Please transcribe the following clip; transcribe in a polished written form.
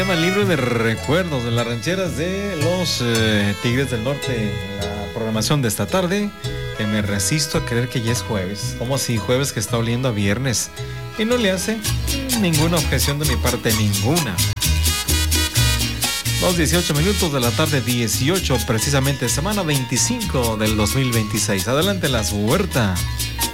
tema Libro de Recuerdos de las rancheras de los Tigres del Norte. La programación de esta tarde, que me resisto a creer que ya es jueves. Como si jueves que está oliendo a viernes. Y no le hace ninguna objeción de mi parte, ninguna. 2:18 de la tarde, 18, precisamente semana 25 del 2026. Adelante, Las Huerta.